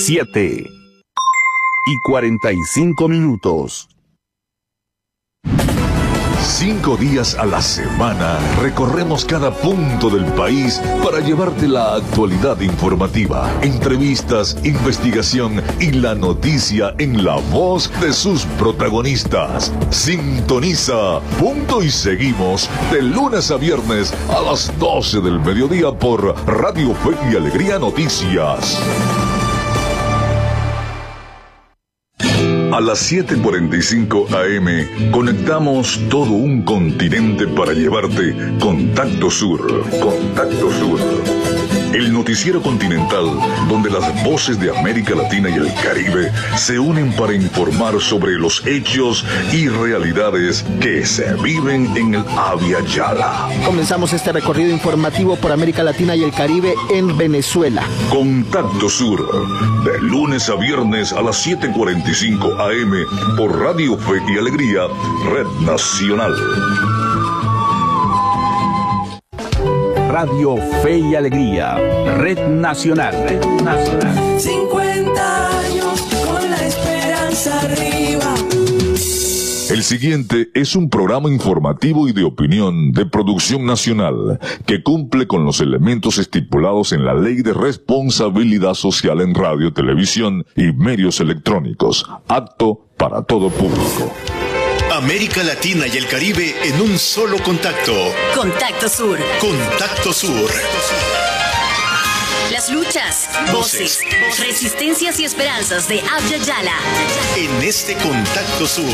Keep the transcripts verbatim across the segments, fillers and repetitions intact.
siete y cuarenta y cinco minutos. Cinco días a la semana recorremos cada punto del país para llevarte la actualidad informativa, entrevistas, investigación y la noticia en la voz de sus protagonistas. Sintoniza Punto y Seguimos de lunes a viernes a las doce del mediodía por Radio Fe y Alegría Noticias. A las siete cuarenta y cinco a eme conectamos todo un continente para llevarte Contacto Sur. Contacto Sur. El noticiero continental donde las voces de América Latina y el Caribe se unen para informar sobre los hechos y realidades que se viven en el Abya Yala. Comenzamos este recorrido informativo por América Latina y el Caribe en Venezuela. Contacto Sur, de lunes a viernes a las siete cuarenta y cinco a eme por Radio Fe y Alegría, Red Nacional. Radio Fe y Alegría, Red Nacional, Red Nacional. cincuenta años con la esperanza arriba. El siguiente es un programa informativo y de opinión de producción nacional que cumple con los elementos estipulados en la Ley de Responsabilidad Social en Radio, Televisión y Medios Electrónicos, apto para todo público. América Latina y el Caribe en un solo contacto. Contacto Sur. Contacto Sur. Las luchas, voces, resistencias y esperanzas de Abya Yala. En este Contacto Sur.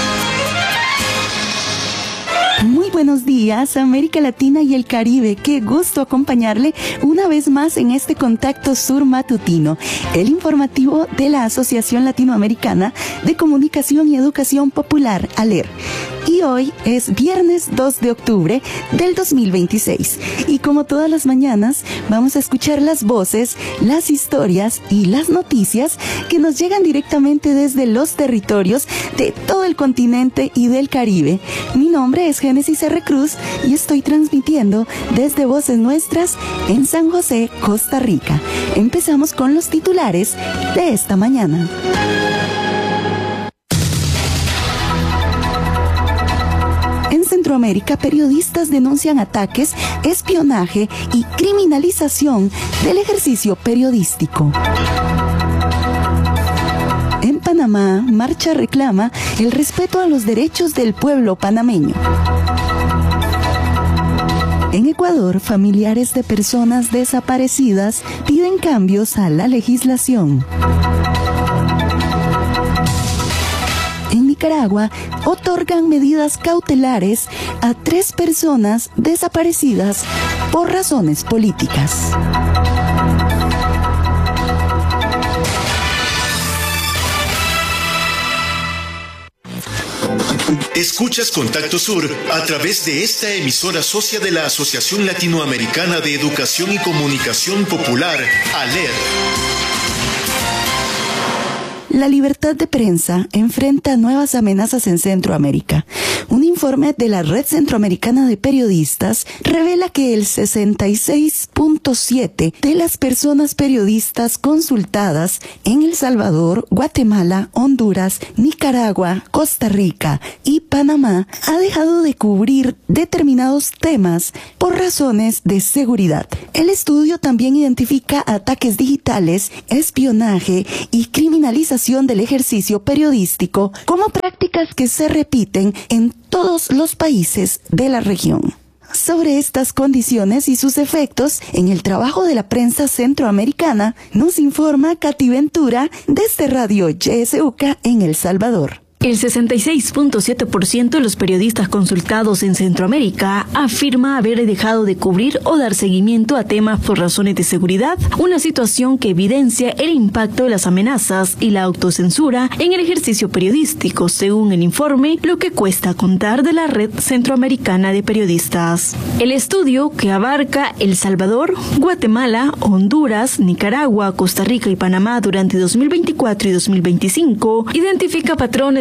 Muy buenos días, América Latina y el Caribe. Qué gusto acompañarle una vez más en este Contacto Sur matutino, el informativo de la Asociación Latinoamericana de Comunicación y Educación Popular, ALER. Y hoy es viernes dos de octubre del dos mil veintiséis. Y como todas las mañanas, vamos a escuchar las voces, las historias y las noticias que nos llegan directamente desde los territorios de todo el continente y del Caribe. Mi nombre es Génesis R. Cruz y estoy transmitiendo desde Voces Nuestras en San José, Costa Rica. Empezamos con los titulares de esta mañana. En Centroamérica, periodistas denuncian ataques, espionaje y criminalización del ejercicio periodístico. En Panamá, marcha reclama el respeto a los derechos del pueblo panameño. En Ecuador, familiares de personas desaparecidas piden cambios a la legislación. En Nicaragua, otorgan medidas cautelares a tres personas desaparecidas por razones políticas. Escuchas Contacto Sur a través de esta emisora socia de la Asociación Latinoamericana de Educación y Comunicación Popular, ALER. La libertad de prensa enfrenta nuevas amenazas en Centroamérica. Un informe de la Red Centroamericana de Periodistas revela que el sesenta y seis punto siete de las personas periodistas consultadas en El Salvador, Guatemala, Honduras, Nicaragua, Costa Rica y Panamá ha dejado de cubrir determinados temas por razones de seguridad. El estudio también identifica ataques digitales, espionaje y criminalización del ejercicio periodístico como prácticas que se repiten en todos los países de la región. Sobre estas condiciones y sus efectos en el trabajo de la prensa centroamericana, nos informa Katy Ventura desde Radio Yeseuca en El Salvador. El sesenta y seis punto siete por ciento de los periodistas consultados en Centroamérica afirma haber dejado de cubrir o dar seguimiento a temas por razones de seguridad, una situación que evidencia el impacto de las amenazas y la autocensura en el ejercicio periodístico, según el informe Lo que cuesta contar de la Red Centroamericana de Periodistas. El estudio, que abarca El Salvador, Guatemala, Honduras, Nicaragua, Costa Rica y Panamá durante dos mil veinticuatro y dos mil veinticinco, identifica patrones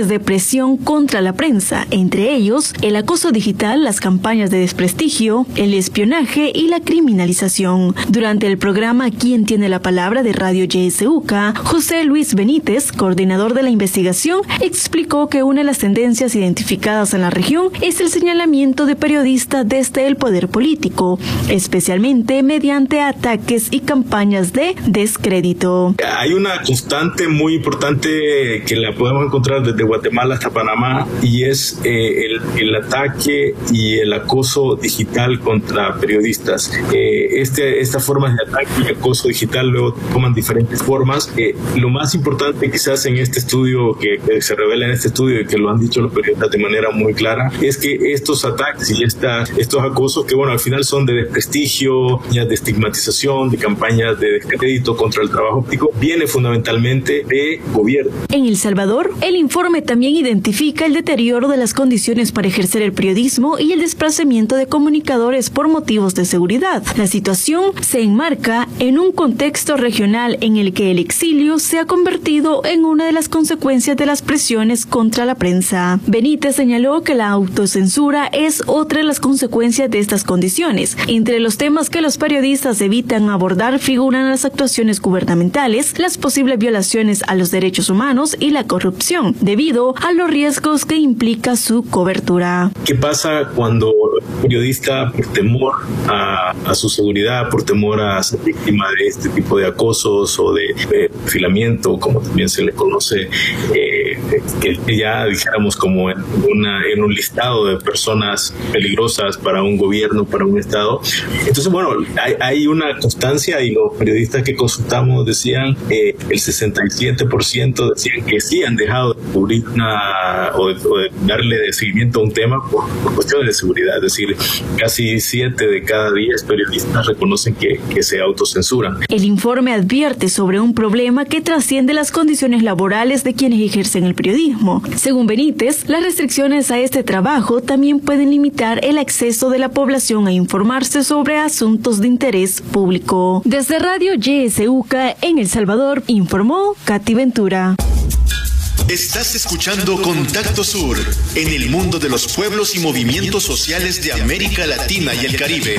de presión contra la prensa, entre ellos el acoso digital, las campañas de desprestigio, el espionaje y la criminalización. Durante el programa ¿Quién tiene la palabra? De Radio Y S U C A, José Luis Benítez, coordinador de la investigación, explicó que una de las tendencias identificadas en la región es el señalamiento de periodistas desde el poder político, especialmente mediante ataques y campañas de descrédito. Hay una constante muy importante que la podemos encontrar desde Guatemala hasta Panamá, y es eh, el, el ataque y el acoso digital contra periodistas. Eh, este, estas formas de ataque y acoso digital luego toman diferentes formas. Eh, lo más importante quizás en este estudio, que, que se revela en este estudio y que lo han dicho los periodistas de manera muy clara, es que estos ataques y esta, estos acosos, que bueno, al final son de desprestigio, de estigmatización, de campañas de descrédito contra el trabajo público, viene fundamentalmente de gobierno. En El Salvador, el informe también identifica el deterioro de las condiciones para ejercer el periodismo y el desplazamiento de comunicadores por motivos de seguridad. La situación se enmarca en un contexto regional en el que el exilio se ha convertido en una de las consecuencias de las presiones contra la prensa. Benítez señaló que la autocensura es otra de las consecuencias de estas condiciones. Entre los temas que los periodistas evitan abordar figuran las actuaciones gubernamentales, las posibles violaciones a los derechos humanos y la corrupción, debido a los riesgos que implica su cobertura. ¿Qué pasa cuando el periodista, por temor a, a su seguridad, por temor a ser víctima de este tipo de acosos o de, de perfilamiento, como también se le conoce, eh, que ya dijéramos como en, una, en un listado de personas peligrosas para un gobierno, para un estado? Entonces, bueno, hay, hay una constancia, y los periodistas que consultamos decían, eh, el sesenta y siete por ciento decían que sí han dejado de cubrir una, o de, o de darle de seguimiento a un tema por, por cuestiones de seguridad. Es decir, casi siete de cada diez periodistas reconocen que, que se autocensuran. El informe advierte sobre un problema que trasciende las condiciones laborales de quienes ejercen el periodismo. Según Benítez, las restricciones a este trabajo también pueden limitar el acceso de la población a informarse sobre asuntos de interés público. Desde Radio Y S U C A en El Salvador, informó Katy Ventura. Estás escuchando Contacto Sur, en el mundo de los pueblos y movimientos sociales de América Latina y el Caribe.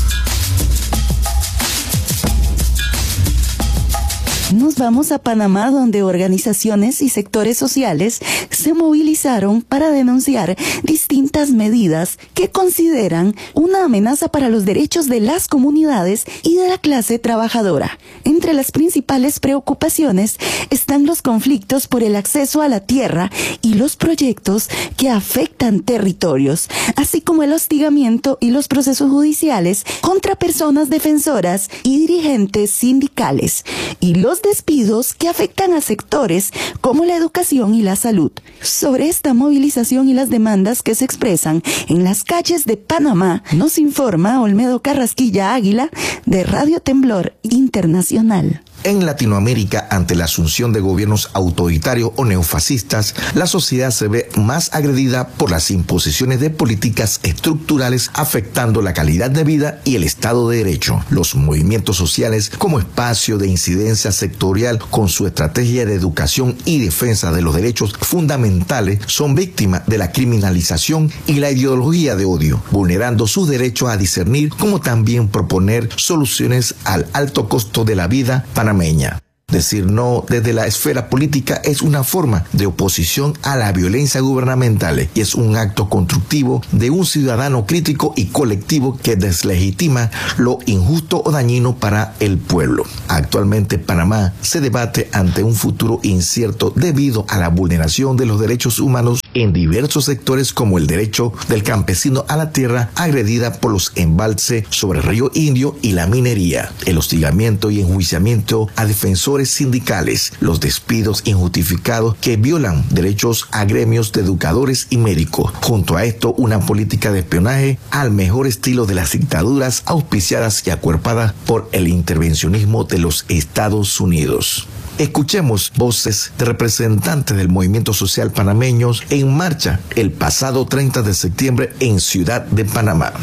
Nos vamos a Panamá, donde organizaciones y sectores sociales se movilizaron para denunciar distintas medidas que consideran una amenaza para los derechos de las comunidades y de la clase trabajadora. Entre las principales preocupaciones están los conflictos por el acceso a la tierra y los proyectos que afectan territorios, así como el hostigamiento y los procesos judiciales contra personas defensoras y dirigentes sindicales, y los despidos que afectan a sectores como la educación y la salud. Sobre esta movilización y las demandas que se expresan en las calles de Panamá, nos informa Olmedo Carrasquilla Águila de Radio Temblor Internacional. En Latinoamérica, ante la asunción de gobiernos autoritarios o neofascistas, la sociedad se ve más agredida por las imposiciones de políticas estructurales afectando la calidad de vida y el Estado de Derecho. Los movimientos sociales, como espacio de incidencia sectorial con su estrategia de educación y defensa de los derechos fundamentales, son víctimas de la criminalización y la ideología de odio, vulnerando sus derechos a discernir, como también proponer soluciones al alto costo de la vida panameña. Decir no desde la esfera política es una forma de oposición a la violencia gubernamental y es un acto constructivo de un ciudadano crítico y colectivo que deslegitima lo injusto o dañino para el pueblo. Actualmente Panamá se debate ante un futuro incierto debido a la vulneración de los derechos humanos en diversos sectores, como el derecho del campesino a la tierra agredida por los embalses sobre el río Indio y la minería, el hostigamiento y enjuiciamiento a defensores sindicales, los despidos injustificados que violan derechos a gremios de educadores y médicos. Junto a esto, una política de espionaje al mejor estilo de las dictaduras auspiciadas y acuerpadas por el intervencionismo de los Estados Unidos. Escuchemos voces de representantes del movimiento social panameños en marcha el pasado treinta de septiembre en Ciudad de Panamá.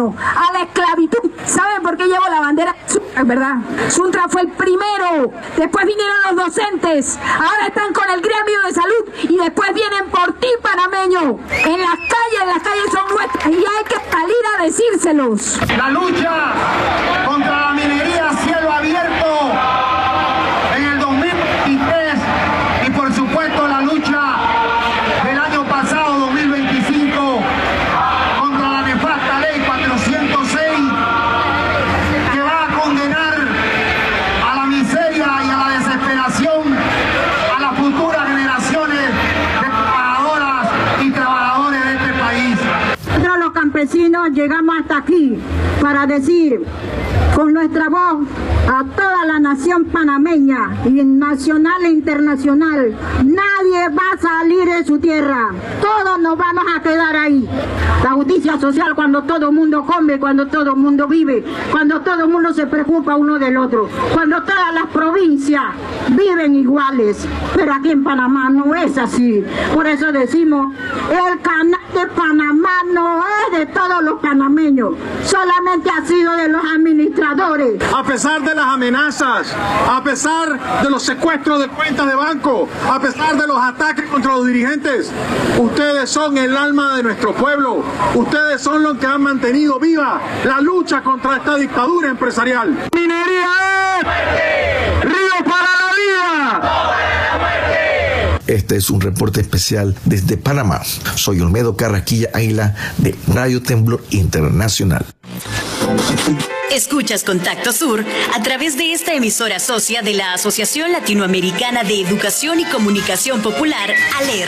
panameño a la esclavitud. ¿Saben por qué llevo la bandera? Es verdad. Suntra fue el primero. Después vinieron los docentes. Ahora están con el gremio de salud y después vienen por ti, panameño. En las calles, las calles son nuestras y hay que salir a decírselos. La lucha contra la minería a cielo abierto en el dos mil veintitrés y por supuesto la lucha del año pasado, dos mil veinticinco, contra la nefasta ley cuatrocientos seis que va a condenar a la miseria y a la desesperación a las futuras generaciones de trabajadoras y trabajadores de este país. Nosotros los campesinos llegamos hasta aquí para decir con nuestra voz a toda la nación panameña, y nacional e internacional: nadie va a salir de su tierra, todos nos vamos a quedar ahí. La justicia social, cuando todo el mundo come, cuando todo el mundo vive, cuando todo el mundo se preocupa uno del otro, cuando todas las provincias viven iguales, pero aquí en Panamá no es así. Por eso decimos, el canal de Panamá no es de todos los panameños, solamente ha sido de los administradores. A pesar de las amenazas, a pesar de los secuestros de cuentas de banco, a pesar de los ataques contra los dirigentes, ustedes son el alma de nuestro pueblo, ustedes son los que han mantenido viva la lucha contra esta dictadura empresarial. ¡Minería es río para la vida! Este es un reporte especial desde Panamá. Soy Olmedo Carrasquilla Águila de Radio Temblor Internacional. Escuchas Contacto Sur a través de esta emisora socia de la Asociación Latinoamericana de Educación y Comunicación Popular, ALER.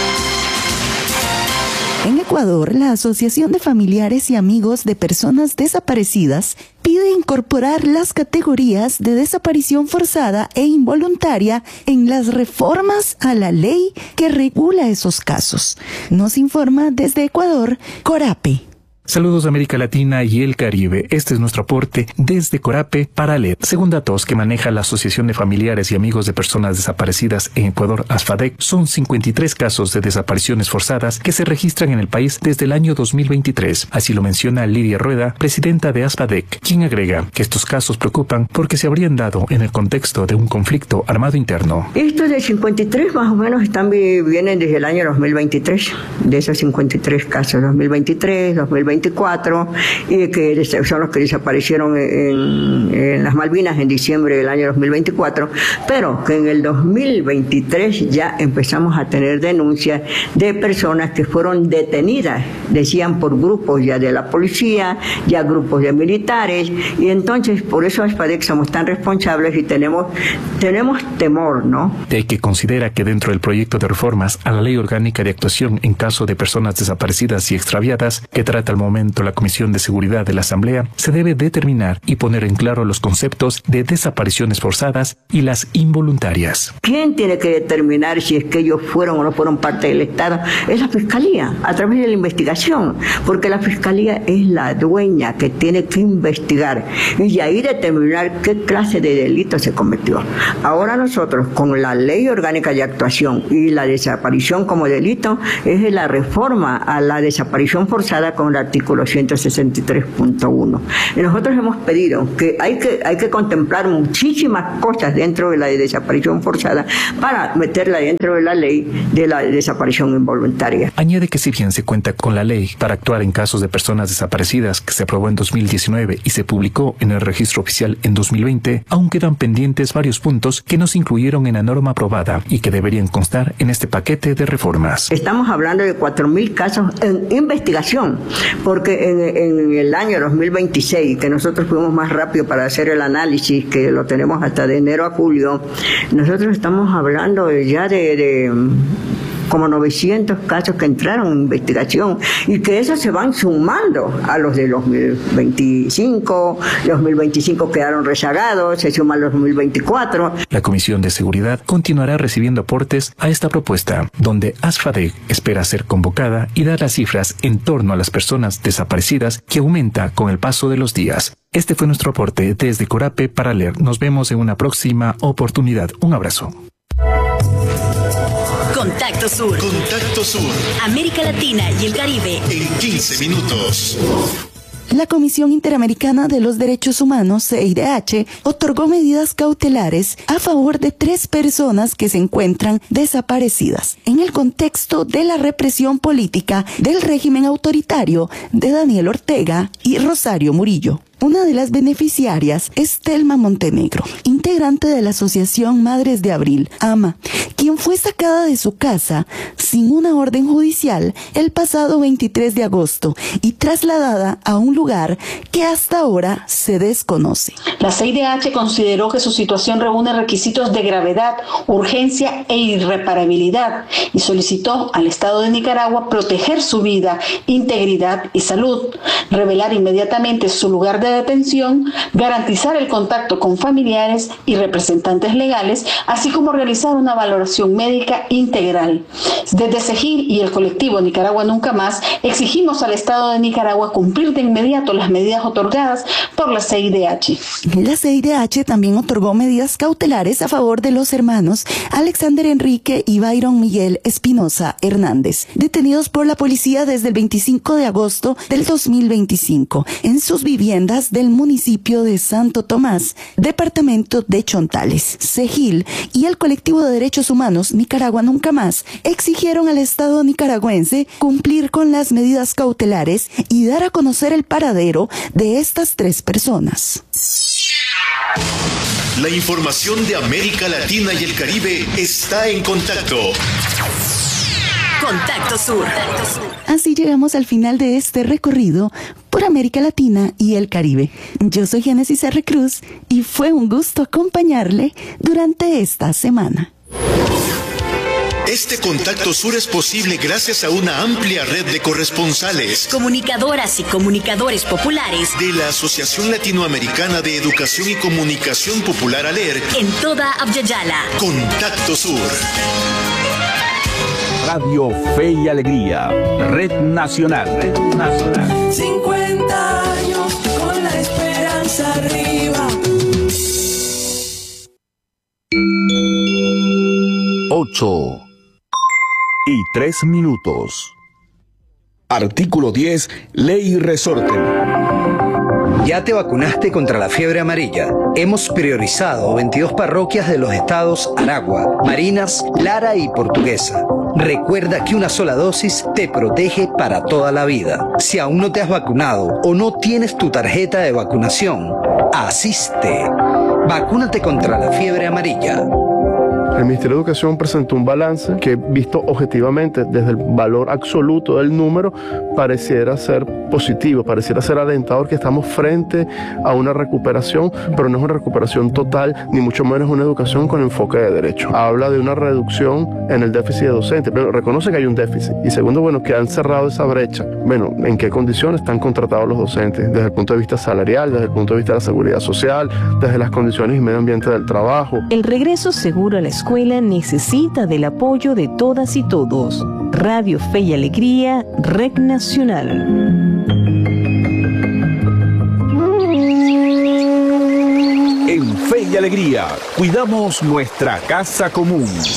En Ecuador, la Asociación de Familiares y Amigos de Personas Desaparecidas pide incorporar las categorías de desaparición forzada e involuntaria en las reformas a la ley que regula esos casos. Nos informa desde Ecuador, Corape. Saludos América Latina y el Caribe. Este es nuestro aporte desde Corape para ALER. Según datos que maneja la Asociación de Familiares y Amigos de Personas Desaparecidas en Ecuador, ASFADEC, son cincuenta y tres casos de desapariciones forzadas que se registran en el país desde el año dos mil veintitrés. Así lo menciona Lidia Rueda, presidenta de ASFADEC, quien agrega que estos casos preocupan porque se habrían dado en el contexto de un conflicto armado interno. Estos de cincuenta y tres más o menos están, vienen desde el año dos mil veintitrés, de esos cincuenta y tres casos, dos mil veintitrés, dos mil veinticuatro, y que son los que desaparecieron en, en las Malvinas en diciembre del año dos mil veinticuatro, pero que en el dos mil veintitrés ya empezamos a tener denuncias de personas que fueron detenidas, decían por grupos ya de la policía, ya grupos de militares, y entonces por eso ASFADEC somos tan responsables y tenemos, tenemos temor, ¿no? De que considera que dentro del proyecto de reformas a la Ley Orgánica de Actuación en caso de personas desaparecidas y extraviadas, que trata al momento la Comisión de Seguridad de la Asamblea, se debe determinar y poner en claro los conceptos de desapariciones forzadas y las involuntarias. ¿Quién tiene que determinar si es que ellos fueron o no fueron parte del Estado? Es la Fiscalía, a través de la investigación, porque la Fiscalía es la dueña que tiene que investigar y ahí determinar qué clase de delito se cometió. Ahora nosotros, con la Ley Orgánica de Actuación y la desaparición como delito, es la reforma a la desaparición forzada con el artículo ciento sesenta y tres punto uno. Y nosotros hemos pedido que hay que hay que contemplar muchísimas cosas dentro de la desaparición forzada para meterla dentro de la ley de la desaparición involuntaria. Añade que si bien se cuenta con la ley para actuar en casos de personas desaparecidas que se aprobó en dos mil diecinueve y se publicó en el registro oficial en dos mil veinte, aún quedan pendientes varios puntos que no se incluyeron en la norma aprobada y que deberían constar en este paquete de reformas. Estamos hablando de cuatro mil casos en investigación, porque en, en el año dos mil veintiséis, que nosotros fuimos más rápido para hacer el análisis, que lo tenemos hasta de enero a julio, nosotros estamos hablando ya de, de como novecientos casos que entraron en investigación y que esos se van sumando a los de dos mil veinticinco, dos mil veinticinco quedaron rezagados, se suman los dos mil veinticuatro. La Comisión de Seguridad continuará recibiendo aportes a esta propuesta, donde ASFADEC espera ser convocada y dar las cifras en torno a las personas desaparecidas que aumenta con el paso de los días. Este fue nuestro aporte desde Corape para ALER. Nos vemos en una próxima oportunidad. Un abrazo. Contacto Sur. Contacto Sur. América Latina y el Caribe. En quince minutos. La Comisión Interamericana de los Derechos Humanos, C I D H, otorgó medidas cautelares a favor de tres personas que se encuentran desaparecidas en el contexto de la represión política del régimen autoritario de Daniel Ortega y Rosario Murillo. Una de las beneficiarias es Telma Montenegro, integrante de la Asociación Madres de Abril, AMA, quien fue sacada de su casa sin una orden judicial el pasado veintitrés de agosto y trasladada a un lugar que hasta ahora se desconoce. La C I D H consideró que su situación reúne requisitos de gravedad, urgencia e irreparabilidad y solicitó al Estado de Nicaragua proteger su vida, integridad y salud, revelar inmediatamente su lugar de detención, garantizar el contacto con familiares y representantes legales, así como realizar una valoración médica integral. Desde CEGIL y el colectivo Nicaragua Nunca Más, exigimos al Estado de Nicaragua cumplir de inmediato las medidas otorgadas por la C I D H. La C I D H también otorgó medidas cautelares a favor de los hermanos Alexander Enrique y Byron Miguel Espinosa Hernández, detenidos por la policía desde el veinticinco de agosto del dos mil veinticinco en sus viviendas del municipio de Santo Tomás, departamento de Chontales. CEGIL y el colectivo de derechos humanos Nicaragua Nunca Más exigieron al Estado nicaragüense cumplir con las medidas cautelares y dar a conocer el paradero de estas tres personas. La información de América Latina y el Caribe está en contacto. Contacto Sur. Así llegamos al final de este recorrido por América Latina y el Caribe. Yo soy Génesis R. Cruz y fue un gusto acompañarle durante esta semana. Este Contacto Sur es posible gracias a una amplia red de corresponsales, comunicadoras y comunicadores populares de la Asociación Latinoamericana de Educación y Comunicación Popular ALER en toda Abya-Yala. Contacto Sur. Radio Fe y Alegría, Red Nacional, Red Nacional. cincuenta años con la esperanza arriba. Ocho y tres minutos. Artículo diez, Ley Resorte. ¿Ya te vacunaste contra la fiebre amarilla? Hemos priorizado veintidós parroquias de los estados Aragua, Marinas, Lara y Portuguesa. Recuerda que una sola dosis te protege para toda la vida. Si aún no te has vacunado o no tienes tu tarjeta de vacunación, asiste. Vacúnate contra la fiebre amarilla. El Ministerio de Educación presentó un balance que, visto objetivamente desde el valor absoluto del número, pareciera ser positivo, pareciera ser alentador, que estamos frente a una recuperación, pero no es una recuperación total, ni mucho menos una educación con enfoque de derecho. Habla de una reducción en el déficit de docentes, pero reconoce que hay un déficit. Y segundo, bueno, que han cerrado esa brecha. Bueno, ¿en qué condiciones están contratados los docentes? Desde el punto de vista salarial, desde el punto de vista de la seguridad social, desde las condiciones y medio ambiente del trabajo. El regreso seguro a la escuela necesita del apoyo de todas y todos. Radio Fe y Alegría, Red Nacional. En Fe y Alegría, cuidamos nuestra casa común.